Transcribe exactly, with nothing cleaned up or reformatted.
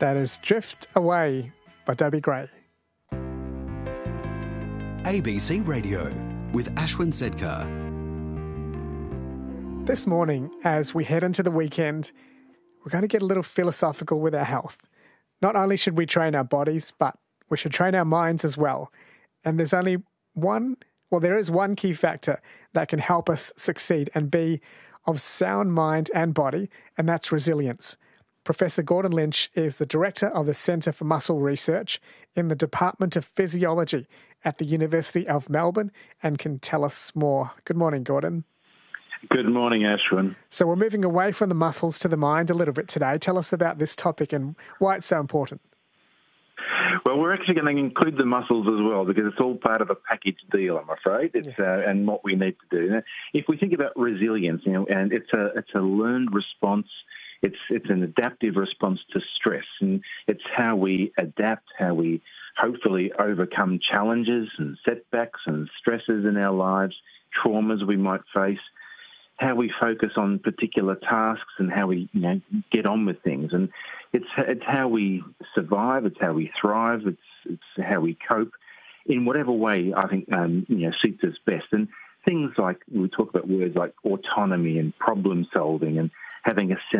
That is Drift Away by Dobie Gray. A B C Radio with Ashwin Sedkar. This morning, as we head into the weekend, we're going to get a little philosophical with our health. Not only should we train our bodies, but we should train our minds as well. And there's only one, well, there is one key factor that can help us succeed and be of sound mind and body, and that's resilience. Professor Gordon Lynch is the Director of the Centre for Muscle Research in the Department of Physiology at the University of Melbourne and can tell us more. Good morning, Gordon. Good morning, Ashwin. So we're moving away from the muscles to the mind a little bit today. Tell us about this topic and why it's so important. Well, we're actually going to include the muscles as well because it's all part of a package deal, I'm afraid, it's, yeah. uh, and what we need to do. Now, if we think about resilience, you know, and it's a it's a learned response. It's it's an adaptive response to stress, and it's how we adapt, how we hopefully overcome challenges and setbacks and stresses in our lives, traumas we might face, how we focus on particular tasks and how we, you know, get on with things. And it's it's how we survive, it's how we thrive, it's it's how we cope in whatever way I think um, you know suits us best. And things like, we talk about words like autonomy and problem solving and having a sense